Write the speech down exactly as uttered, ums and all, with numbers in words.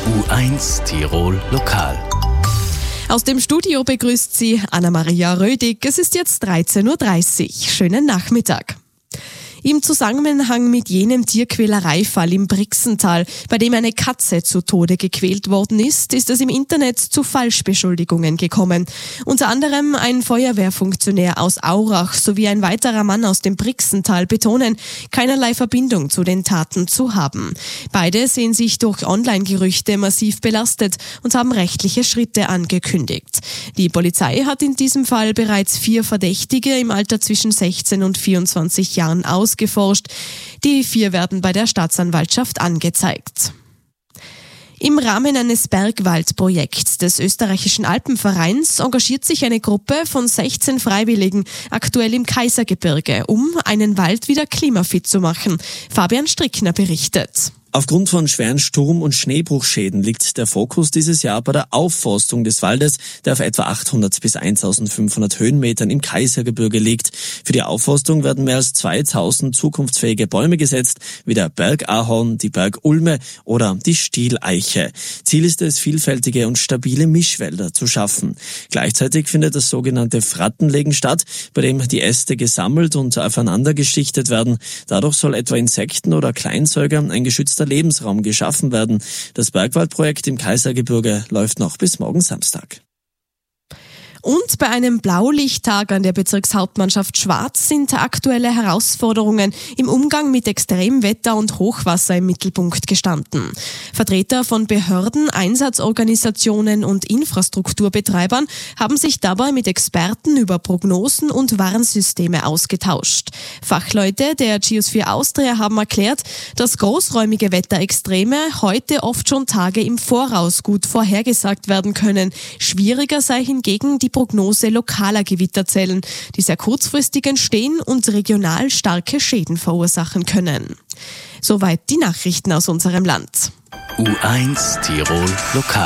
U eins Tirol Lokal. Aus dem Studio begrüßt Sie Anna-Maria Rödig. Es ist jetzt dreizehn Uhr dreißig. Schönen Nachmittag. Im Zusammenhang mit jenem Tierquälereifall im Brixental, bei dem eine Katze zu Tode gequält worden ist, ist es im Internet zu Falschbeschuldigungen gekommen. Unter anderem ein Feuerwehrfunktionär aus Aurach sowie ein weiterer Mann aus dem Brixental betonen, keinerlei Verbindung zu den Taten zu haben. Beide sehen sich durch Online-Gerüchte massiv belastet und haben rechtliche Schritte angekündigt. Die Polizei hat in diesem Fall bereits vier Verdächtige im Alter zwischen sechzehn und vierundzwanzig Jahren ausgeforscht. Die vier werden bei der Staatsanwaltschaft angezeigt. Im Rahmen eines Bergwaldprojekts des österreichischen Alpenvereins engagiert sich eine Gruppe von sechzehn Freiwilligen aktuell im Kaisergebirge, um einen Wald wieder klimafit zu machen. Fabian Strickner berichtet. Aufgrund von schweren Sturm- und Schneebruchschäden liegt der Fokus dieses Jahr bei der Aufforstung des Waldes, der auf etwa achthundert bis eintausendfünfhundert Höhenmetern im Kaisergebirge liegt. Für die Aufforstung werden mehr als zweitausend zukunftsfähige Bäume gesetzt, wie der Bergahorn, die Bergulme oder die Stieleiche. Ziel ist es, vielfältige und stabile Mischwälder zu schaffen. Gleichzeitig findet das sogenannte Frattenlegen statt, bei dem die Äste gesammelt und aufeinander geschichtet werden. Dadurch soll etwa Insekten oder Kleinsäuger ein geschützter Lebensraum geschaffen werden. Das Bergwaldprojekt im Kaisergebirge läuft noch bis morgen Samstag. Und bei einem Blaulichttag an der Bezirkshauptmannschaft Schwarz sind aktuelle Herausforderungen im Umgang mit Extremwetter und Hochwasser im Mittelpunkt gestanden. Vertreter von Behörden, Einsatzorganisationen und Infrastrukturbetreibern haben sich dabei mit Experten über Prognosen und Warnsysteme ausgetauscht. Fachleute der Geosphere Austria haben erklärt, dass großräumige Wetterextreme heute oft schon Tage im Voraus gut vorhergesagt werden können. Schwieriger sei hingegen die Prognose lokaler Gewitterzellen, die sehr kurzfristig entstehen und regional starke Schäden verursachen können. Soweit die Nachrichten aus unserem Land. U eins Tirol Lokal.